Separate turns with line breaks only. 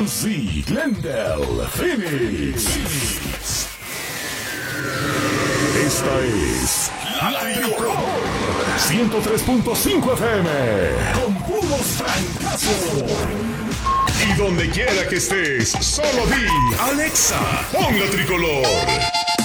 Z, Glendale, Phoenix. Esta es La Tricolor 103.5 FM con puros francazos. Y donde quiera que estés, solo di Alexa, pon La Tricolor.